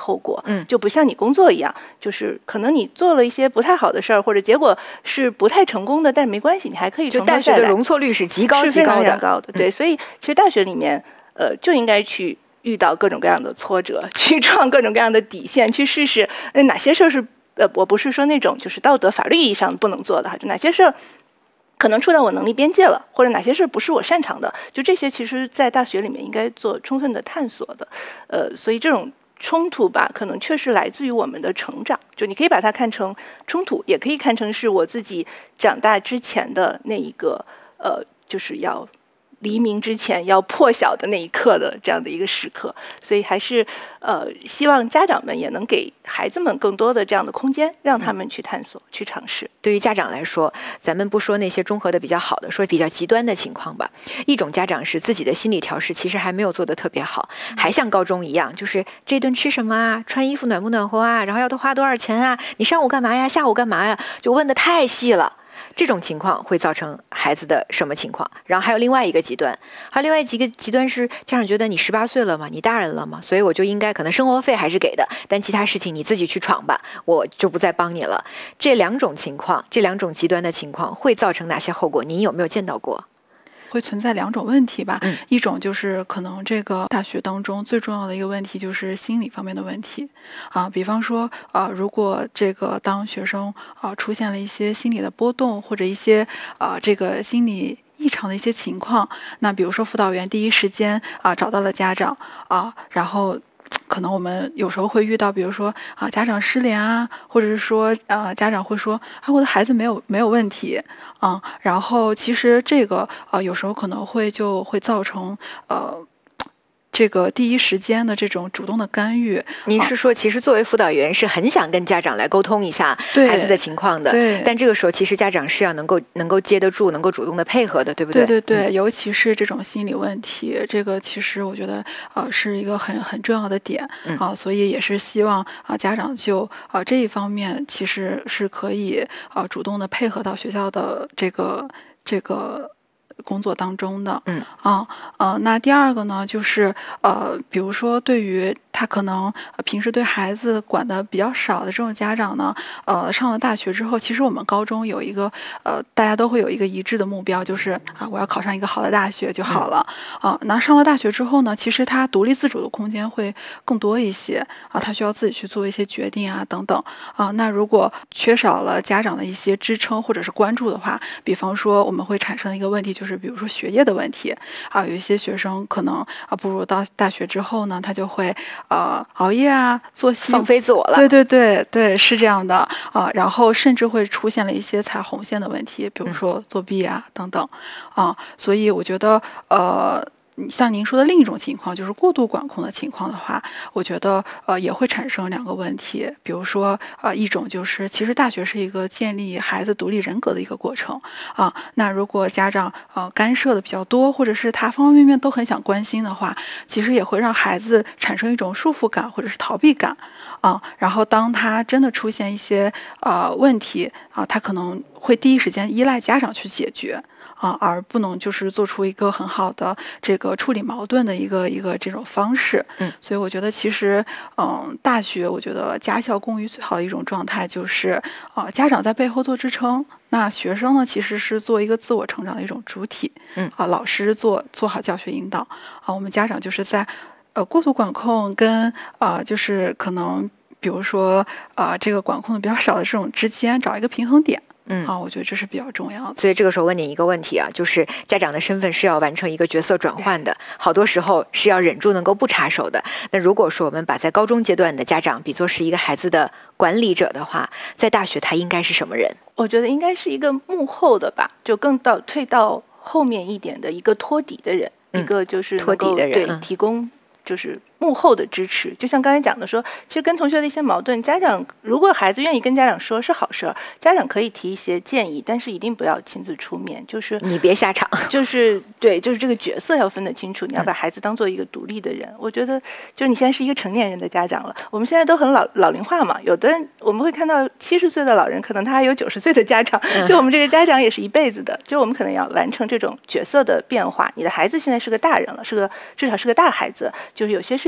后果，就不像你工作一样，就是可能你做了一些不太好的事儿，或者结果是不太成功的，但是没关系，你还可以从头再来。 就大学的容错率是极高极高的， 是非常高的。对，所以其实大学里面，就应该去遇到各种各样的挫折，去创各种各样的底线，去试试哪些事儿是我不是说那种就是道德法律意义上不能做的哈，就哪些事儿可能触到我能力边界了，或者哪些事不是我擅长的，就这些其实在大学里面应该做充分的探索的。所以这种冲突吧，可能确实来自于我们的成长。就你可以把它看成冲突，也可以看成是我自己长大之前的那一个就是要黎明之前要破晓的那一刻的这样的一个时刻。所以还是希望家长们也能给孩子们更多的这样的空间，让他们去探索、去尝试。 对于家长来说，咱们不说那些综合的比较好的，说比较极端的情况吧。一种家长是自己的心理调试其实还没有做得特别好，还像高中一样，就是这顿吃什么啊，穿衣服暖不暖和啊，然后要多花多少钱啊，你上午干嘛呀，下午干嘛呀，就问得太细了。这种情况会造成孩子的什么情况？然后还有另外一个极端，还有另外几个极端是家长觉得你18岁了嘛，你大人了嘛，所以我就应该可能生活费还是给的，但其他事情你自己去闯吧，我就不再帮你了。这两种情况，这两种极端的情况会造成哪些后果？您有没有见到过？ 会存在两种问题吧，一种就是可能这个大学当中最重要的一个问题就是心理方面的问题啊，比方说如果这个当学生出现了一些心理的波动或者一些这个心理异常的一些情况，那比如说辅导员第一时间找到了家长然后可能我们有时候会遇到，比如说家长失联啊，或者是说家长会说我的孩子没有问题然后其实这个有时候可能就会造成这个第一时间的这种主动的干预。 您是说其实作为辅导员是很想跟家长来沟通一下孩子的情况的，但这个时候其实家长是要能够接得住，能够主动的配合的，对不对？ 对，尤其是这种心理问题，这个其实我觉得是一个很重要的点所以也是希望家长就这一方面其实是可以主动的配合到学校的这个工作当中的。那第二个呢，就是比如说对于他可能平时对孩子管的比较少的这种家长呢，上了大学之后，其实我们高中有一个大家都会有一个一致的目标，就是我要考上一个好的大学就好了那上了大学之后呢，其实他独立自主的空间会更多一些他需要自己去做一些决定等等那如果缺少了家长的一些支撑或者是关注的话，比方说我们会产生一个问题，就是比如说学业的问题有一些学生可能步入到大学之后呢，他就会熬夜作息放飞自我了。 对，是这样的然后甚至会出现了一些踩红线的问题，比如说作弊等等所以我觉得像您说的另一种情况，就是过度管控的情况的话，我觉得也会产生两个问题。比如说一种就是其实大学是一个建立孩子独立人格的一个过程那如果家长干涉的比较多，或者是他方方面面都很想关心的话，其实也会让孩子产生一种束缚感或者是逃避感然后当他真的出现一些问题他可能会第一时间依赖家长去解决而不能就是做出一个很好的这个处理矛盾的一个这种方式所以我觉得其实大学我觉得家校共育最好的一种状态就是家长在背后做支撑，那学生呢其实是做一个自我成长的一种主体老师做好教学引导我们家长就是在过度管控跟就是可能比如说这个管控的比较少的这种之间找一个平衡点我觉得这是比较重要的。 所以这个时候问你一个问题就是家长的身份是要完成一个角色转换的，好多时候是要忍住能够不插手的。那如果说我们把在高中阶段的家长比作是一个孩子的管理者的话，在大学他应该是什么人？ 我觉得应该是一个幕后的吧，就更退到后面一点的一个托底的人，一个就是托底的人， 对，提供就是幕后的支持。就像刚才讲的说，其实跟同学的一些矛盾，家长如果孩子愿意跟家长说是好事，家长可以提一些建议，但是一定不要亲自出面，就是你别下场， 就是对，就是这个角色要分得清楚，你要把孩子当做一个独立的人。我觉得就是你现在是一个成年人的家长了，我们现在都很老龄化嘛，有的人我们会看到70岁的老人，可能他还有90岁的家长，就我们这个家长也是一辈子的，就我们可能要完成这种角色的变化。你的孩子现在是个大人了，至少是个大孩子，就是有些事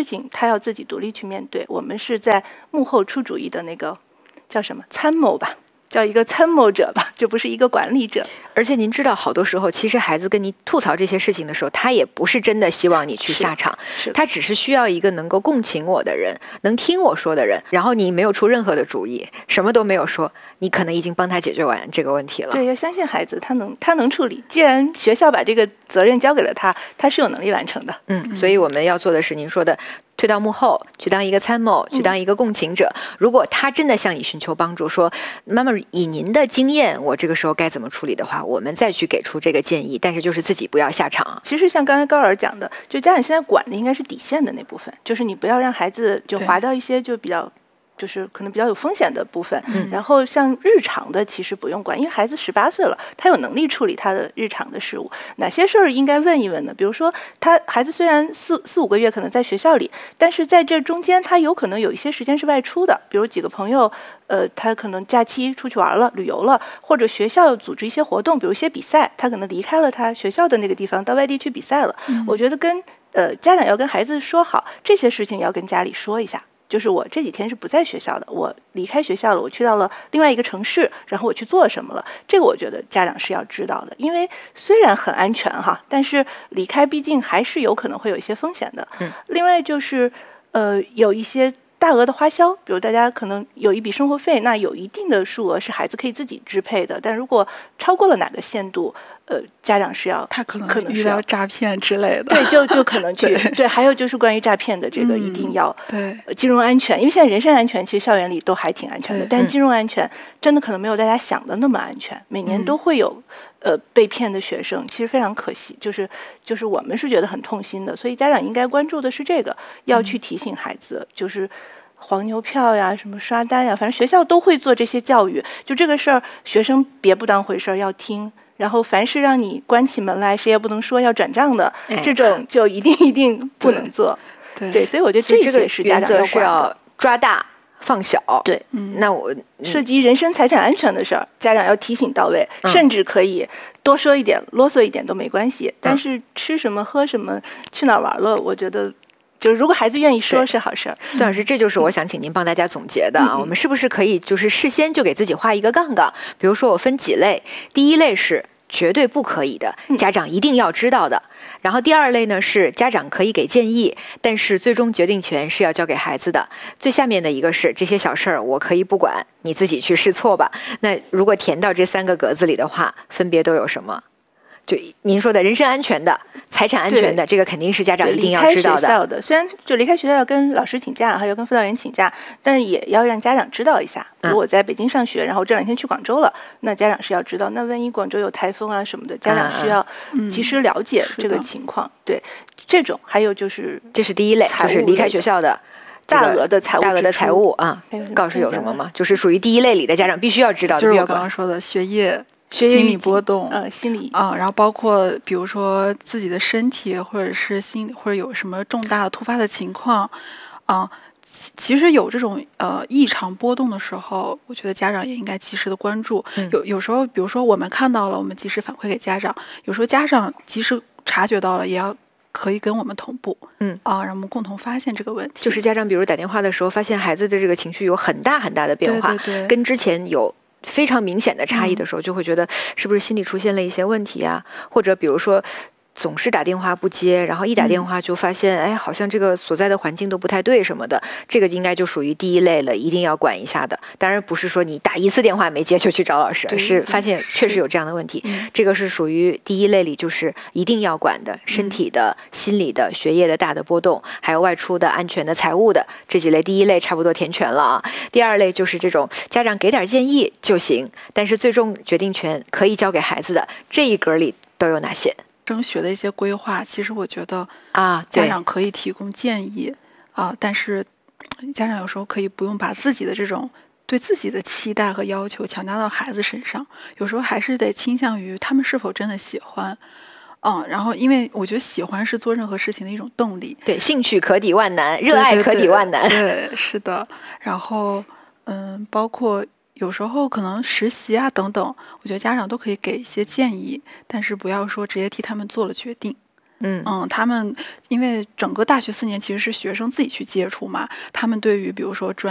事情他要自己独立去面对，我们是在幕后出主意的那个叫什么参谋吧，叫一个参谋者吧，就不是一个管理者。 而且您知道，好多时候其实孩子跟你吐槽这些事情的时候，他也不是真的希望你去下场，他只是需要一个能够共情我的人，能听我说的人。然后你没有出任何的主意，什么都没有说，你可能已经帮他解决完这个问题了。 对，要相信孩子，他能处理。既然学校把这个责任交给了他，他是有能力完成的。 所以我们要做的是您说的，推到幕后去当一个参谋，去当一个共情者。如果他真的向你寻求帮助，说妈妈以您的经验，我这个时候该怎么处理的话，我们再去给出这个建议，但是就是自己不要下场。 其实像刚才高老师讲的，就家长现在管的应该是底线的那部分，就是你不要让孩子就滑到一些就比较就是可能比较有风险的部分，然后像日常的其实不用管，因为孩子18岁了，他有能力处理他的日常的事务。哪些事儿应该问一问呢？比如说孩子虽然4-5个月可能在学校里，但是在这中间他有可能有一些时间是外出的，比如几个朋友他可能假期出去玩了，旅游了，或者学校组织一些活动，比如一些比赛，他可能离开了他学校的那个地方，到外地去比赛了。我觉得家长要跟孩子说好这些事情，要跟家里说一下。就是我这几天是不在学校的，我离开学校了，我去到了另外一个城市，然后我去做什么了，这个我觉得家长是要知道的。因为虽然很安全哈，但是离开毕竟还是有可能会有一些风险的。另外就是有一些大额的花销，比如大家可能有一笔生活费，那有一定的数额是孩子可以自己支配的，但如果超过了哪个限度，家长是要他可能遇到诈骗之类的， 对，就可能去对。还有就是关于诈骗的这个，一定要对金融安全，因为现在人身安全其实校园里都还挺安全的，但金融安全真的可能没有大家想的那么安全，每年都会有被骗的学生，其实非常可惜，就是我们是觉得很痛心的，所以家长应该关注的是这个，要去提醒孩子，就是黄牛票呀，什么刷单呀，反正学校都会做这些教育，就这个事儿，学生别不当回事儿，要听。然后凡是让你关起门来谁也不能说要转账的，这种就一定不能做。对，所以我觉得这些是家长要管的。 原则是要抓大放小。 对， 那我涉及人身财产安全的事儿，家长要提醒到位，甚至可以多说一点、啰嗦一点都没关系。但是吃什么、喝什么、去哪儿玩了，我觉得。就是如果孩子愿意说是好事儿。 孙老师，这就是我想请您帮大家总结的啊。我们是不是可以就是事先就给自己画一个杠杠？比如说我分几类，第一类是绝对不可以的，家长一定要知道的。然后第二类呢是家长可以给建议，但是最终决定权是要交给孩子的。最下面的一个是这些小事儿我可以不管，你自己去试错吧。那如果填到这3个格子里的话，分别都有什么？就您说的人身安全的、财产安全的，这个肯定是家长一定要知道的。 离开学校的，虽然就离开学校要跟老师请假，还要跟辅导员请假，但是也要让家长知道一下。比如我在北京上学，然后这2天去广州了，那家长是要知道。那万一广州有台风啊什么的，家长需要及时了解这个情况。对，这种还有就是这是第一类，就是离开学校的。 大额的财务啊，高老师有什么吗？就是属于第一类里的家长必须要知道的， 就是我刚刚说的学业心理波动， 心理然后包括比如说自己的身体或者是心理，或者有什么重大的突发的情况，其实有这种异常波动的时候，我觉得家长也应该及时的关注。有时候，比如说我们看到了，我们及时反馈给家长；有时候家长及时察觉到了，也要可以跟我们同步，让我们共同发现这个问题。 就是家长比如打电话的时候，发现孩子的这个情绪有很大很大的变化， 对， 跟之前有非常明显的差异的时候，就会觉得是不是心理出现了一些问题啊？或者比如说总是打电话不接，然后一打电话就发现，哎，好像这个所在的环境都不太对什么的，这个应该就属于第一类了，一定要管一下的。当然不是说你打1次电话没接就去找老师，是发现确实有这样的问题，这个是属于第一类里，就是一定要管的，身体的、心理的、学业的大的波动，还有外出的、安全的、财务的这几类，第一类差不多填全了啊。第二类就是这种家长给点建议就行，但是最终决定权可以交给孩子的，这一格里都有哪些？ 升学的一些规划，其实我觉得家长可以提供建议但是家长有时候可以不用把自己的这种对自己的期待和要求强加到孩子身上，有时候还是得倾向于他们是否真的喜欢。然后因为我觉得喜欢是做任何事情的一种动力， 对，兴趣可抵万难，热爱可抵万难， 对，是的。然后包括有时候可能实习啊等等，我觉得家长都可以给一些建议，但是不要说直接替他们做了决定。 他们因为整个大学4年其实是学生自己去接触嘛，他们对于比如说